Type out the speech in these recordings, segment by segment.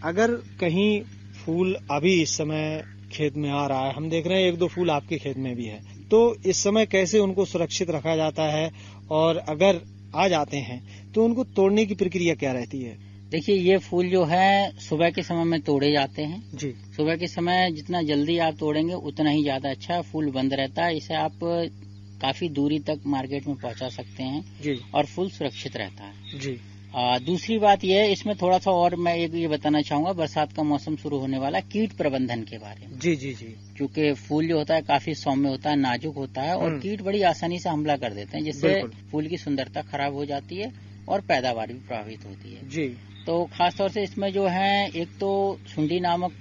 अगर कहीं फूल अभी इस समय खेत में आ रहा है, हम देख रहे हैं 1-2 फूल आपके खेत में भी है, तो इस समय कैसे उनको सुरक्षित रखा जाता है और अगर आ जाते हैं तो उनको तोड़ने की प्रक्रिया क्या रहती है? देखिए, ये फूल जो है सुबह के समय में तोड़े जाते हैं जी। सुबह के समय जितना जल्दी आप तोड़ेंगे उतना ही ज्यादा अच्छा। फूल बंद रहता है, इसे आप काफी दूरी तक मार्केट में पहुंचा सकते हैं जी। और फूल सुरक्षित रहता है जी। दूसरी बात यह है, इसमें थोड़ा सा और मैं ये बताना चाहूंगा, बरसात का मौसम शुरू होने वाला, कीट प्रबंधन के बारे में। जी जी जी। क्योंकि फूल जो होता है काफी सौम्य होता है, नाजुक होता है और कीट बड़ी आसानी से हमला कर देते हैं, जिससे फूल की सुंदरता खराब हो जाती है और पैदावार भी प्रभावित होती है। जी। तो खासतौर से इसमें जो है, एक तो सुंडी नामक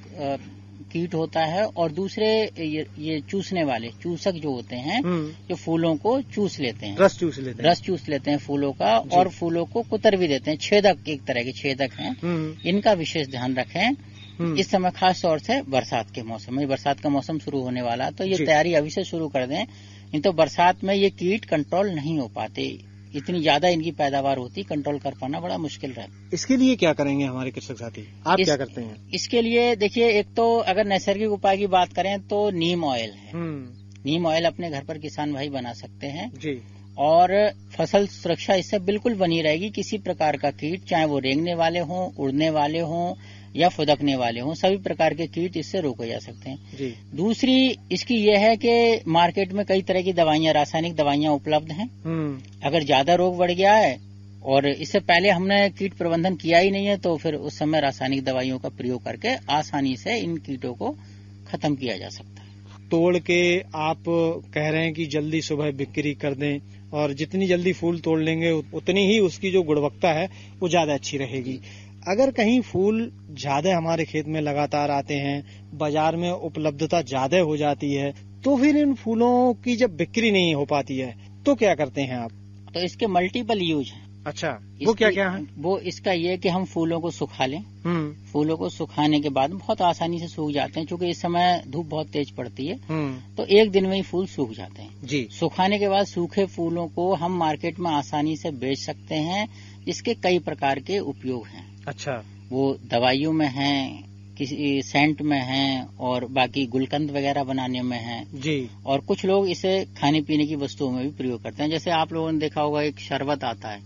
कीट होता है और दूसरे ये चूसने वाले चूसक जो होते हैं, जो फूलों को चूस लेते हैं, रस चूस लेते हैं फूलों का और फूलों को कुतर भी देते हैं। छेदक, एक तरह के छेदक हैं, इनका विशेष ध्यान रखें। इस समय खास तौर से बरसात के मौसम में, बरसात का मौसम शुरू होने वाला, तो ये तैयारी अभी से शुरू कर दें, नहीं तो बरसात में ये कीट कंट्रोल नहीं हो पाते, इतनी ज्यादा इनकी पैदावार होती, कंट्रोल कर पाना बड़ा मुश्किल रहता। इसके लिए क्या करेंगे हमारे कृषक साथी, आप क्या करते हैं? इसके लिए देखिए, एक तो अगर नैसर्गिक उपाय की बात करें तो नीम ऑयल है। नीम ऑयल अपने घर पर किसान भाई बना सकते हैं जी। और फसल सुरक्षा इससे बिल्कुल बनी रहेगी। किसी प्रकार का कीट, चाहे वो रेंगने वाले हों, उड़ने वाले हों या फुदकने वाले हों, सभी प्रकार के कीट इससे रोके जा सकते हैं जी। दूसरी इसकी यह है कि मार्केट में कई तरह की दवाइयां, रासायनिक दवाइयां उपलब्ध हैं। अगर ज्यादा रोग बढ़ गया है और इससे पहले हमने कीट प्रबंधन किया ही नहीं है, तो फिर उस समय रासायनिक दवाइयों का प्रयोग करके आसानी से इन कीटों को खत्म किया जा सकता है। तोड़ के आप कह रहे हैं कि जल्दी सुबह बिक्री कर दें, और जितनी जल्दी फूल तोड़ लेंगे उतनी ही उसकी जो गुणवत्ता है वो ज्यादा अच्छी रहेगी। अगर कहीं फूल ज्यादा हमारे खेत में लगातार आते हैं, बाजार में उपलब्धता ज्यादा हो जाती है, तो फिर इन फूलों की जब बिक्री नहीं हो पाती है तो क्या करते हैं आप? तो इसके मल्टीपल यूज हैं। अच्छा, वो क्या क्या है? वो इसका ये कि हम फूलों को सुखा लें। फूलों को सुखाने के बाद बहुत आसानी से सूख जाते हैं, क्योंकि इस समय धूप बहुत तेज पड़ती है, तो एक दिन में ही फूल सूख जाते हैं जी। सुखाने के बाद सूखे फूलों को हम मार्केट में आसानी से बेच सकते हैं, जिसके कई प्रकार के उपयोग हैं। अच्छा, वो दवाइयों में हैं, किसी सेंट में हैं और बाकी गुलकंद वगैरह बनाने में हैं जी। और कुछ लोग इसे खाने पीने की वस्तुओं में भी प्रयोग करते हैं। जैसे आप लोगों ने देखा होगा, एक शरबत आता है,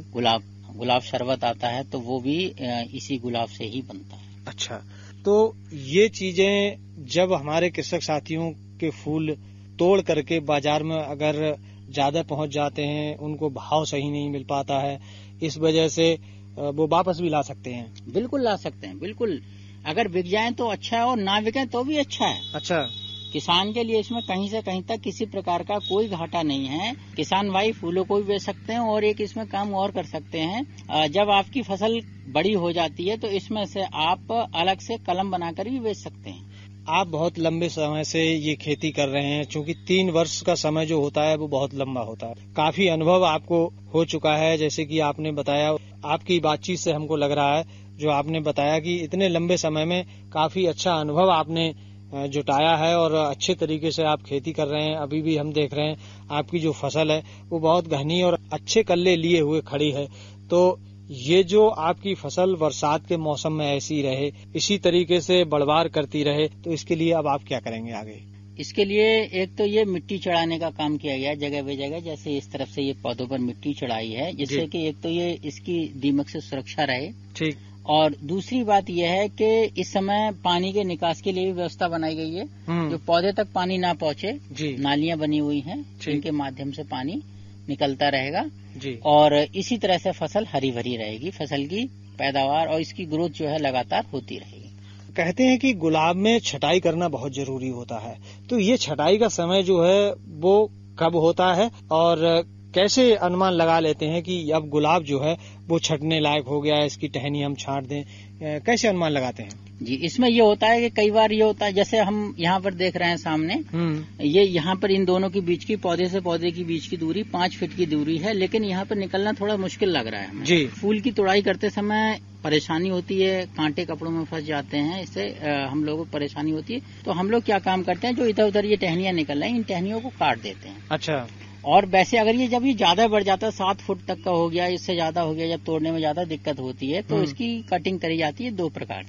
गुलाब शरबत आता है, तो वो भी इसी गुलाब से ही बनता है। अच्छा, तो ये चीजें जब हमारे कृषक साथियों के फूल तोड़ करके बाजार में अगर ज्यादा पहुंच जाते हैं, उनको भाव सही नहीं मिल पाता है, इस वजह से वो वापस भी ला सकते हैं? बिल्कुल ला सकते हैं, बिल्कुल। अगर बिक जाए तो अच्छा है और ना बिके तो भी अच्छा है। अच्छा, किसान के लिए इसमें कहीं से कहीं तक किसी प्रकार का कोई घाटा नहीं है। किसान भाई फूलों को भी बेच सकते हैं और एक इसमें काम और कर सकते हैं। जब आपकी फसल बड़ी हो जाती है तो इसमें से आप अलग से कलम बनाकर भी बेच सकते हैं। आप बहुत लंबे समय से ये खेती कर रहे हैं, क्योंकि 3 वर्ष का समय जो होता है वो बहुत लंबा होता है। काफी अनुभव आपको हो चुका है, जैसे कि आपने बताया, आपकी बातचीत से हमको लग रहा है, जो आपने बताया कि इतने लंबे समय में काफी अच्छा अनुभव आपने जुटाया है और अच्छे तरीके से आप खेती कर रहे हैं। अभी भी हम देख रहे हैं आपकी जो फसल है वो बहुत घनी और अच्छे कल्ले लिए हुए खड़ी है। तो ये जो आपकी फसल बरसात के मौसम में ऐसी रहे, इसी तरीके से बढ़वार करती रहे, तो इसके लिए अब आप क्या करेंगे आगे? इसके लिए एक तो ये मिट्टी चढ़ाने का काम किया गया जगह बे जगह, जैसे इस तरफ से ये पौधों पर मिट्टी चढ़ाई है, जिससे कि एक तो ये इसकी दीमक से सुरक्षा रहे। ठीक। और दूसरी बात यह है कि इस समय पानी के निकास के लिए भी व्यवस्था बनाई गई है, जो पौधे तक पानी ना पहुंचे, नालियां बनी हुई हैं, जिनके माध्यम से पानी निकलता रहेगा जी। और इसी तरह से फसल हरी भरी रहेगी, फसल की पैदावार और इसकी ग्रोथ जो है लगातार होती रहेगी। कहते हैं कि गुलाब में छटाई करना बहुत जरूरी होता है, तो ये छटाई का समय जो है वो कब होता है और कैसे अनुमान लगा लेते हैं कि अब गुलाब जो है वो छटने लायक हो गया है, इसकी टहनी हम छांट दें, कैसे अनुमान लगाते हैं? जी, इसमें ये होता है कि कई बार ये होता है, जैसे हम यहाँ पर देख रहे हैं सामने, ये यहाँ पर इन दोनों के बीच की, पौधे से पौधे की बीच की दूरी 5 फीट की दूरी है, लेकिन यहाँ पर निकलना थोड़ा मुश्किल लग रहा है जी। फूल की तोड़ाई करते समय परेशानी होती है, कांटे कपड़ों में फंस जाते हैं, इससे हम लोगों को परेशानी होती है। तो हम लोग क्या काम करते हैं, जो इधर उधर ये टहनियां निकल रही हैं, इन टहनियों को काट देते हैं। अच्छा। और वैसे अगर ये जब ये ज्यादा बढ़ जाता है, 7 फुट तक का हो गया, इससे ज्यादा हो गया, जब तोड़ने में ज्यादा दिक्कत होती है, तो इसकी कटिंग करी जाती है 2 प्रकार से।